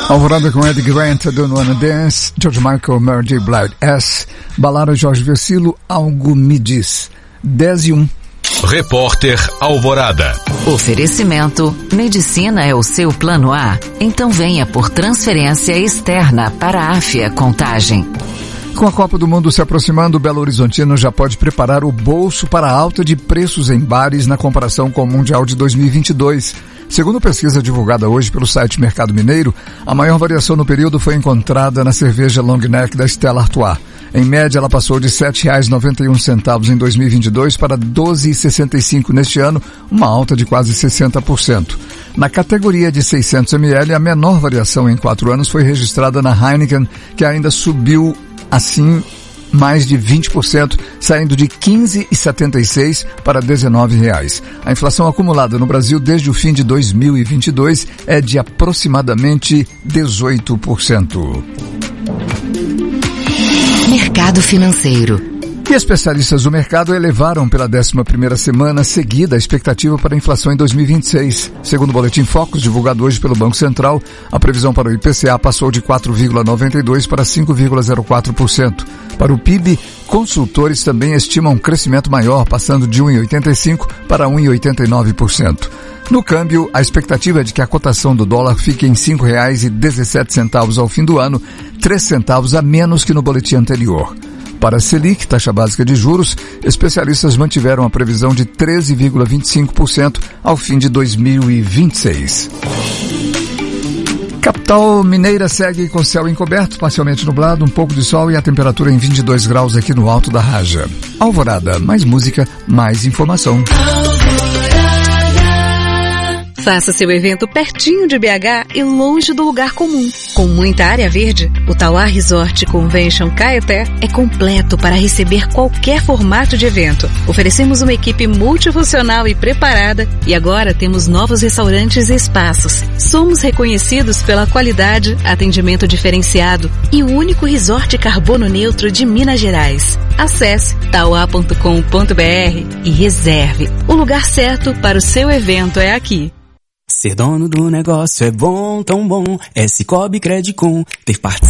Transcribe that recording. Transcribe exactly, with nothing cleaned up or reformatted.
Alvorada com Ed Grant, Don't Wanna Dance, George Michael, Mary J. Blige, S, Balada Jorge Versilo, Algo Me Diz, dez e um. Repórter Alvorada. Oferecimento, medicina é o seu plano A? Então venha por transferência externa para a Áfia Contagem. Com a Copa do Mundo se aproximando, o Belo Horizontino já pode preparar o bolso para a alta de preços em bares na comparação com o Mundial de dois mil e vinte e dois. Segundo pesquisa divulgada hoje pelo site Mercado Mineiro, a maior variação no período foi encontrada na cerveja Long Neck da Stella Artois. Em média, ela passou de sete reais e noventa e um centavos em dois mil e vinte e dois para doze reais e sessenta e cinco centavos neste ano, uma alta de quase sessenta por cento. Na categoria de seiscentos mililitros, a menor variação em quatro anos foi registrada na Heineken, que ainda subiu assim mais de vinte por cento, saindo de quinze reais e setenta e seis centavos para dezenove reais. A inflação acumulada no Brasil desde o fim de dois mil e vinte e dois é de aproximadamente dezoito por cento. Mercado financeiro. E especialistas do mercado elevaram pela décima primeira semana seguida a expectativa para a inflação em dois mil e vinte e seis. Segundo o Boletim Focus, divulgado hoje pelo Banco Central, a previsão para o I P C A passou de quatro vírgula noventa e dois por cento para cinco vírgula zero quatro por cento. Para o P I B, consultores também estimam um crescimento maior, passando de um vírgula oitenta e cinco por cento para um vírgula oitenta e nove por cento. No câmbio, a expectativa é de que a cotação do dólar fique em cinco reais e dezessete centavos ao fim do ano, três centavos a menos que no boletim anterior. Para a Selic, taxa básica de juros, especialistas mantiveram a previsão de treze vírgula vinte e cinco por cento ao fim de dois mil e vinte e seis. Capital mineira segue com céu encoberto, parcialmente nublado, um pouco de sol e a temperatura em vinte e dois graus aqui no alto da Raja. Alvorada, mais música, mais informação. Faça seu evento pertinho de B H e longe do lugar comum. Com muita área verde, o Tauá Resort Convention Caeté é completo para receber qualquer formato de evento. Oferecemos uma equipe multifuncional e preparada e agora temos novos restaurantes e espaços. Somos reconhecidos pela qualidade, atendimento diferenciado e o único resort carbono neutro de Minas Gerais. Acesse tauá ponto com ponto br e reserve. O lugar certo para o seu evento é aqui. Ser dono do negócio é bom, tão bom, é Cicobi Credicom, ter participação.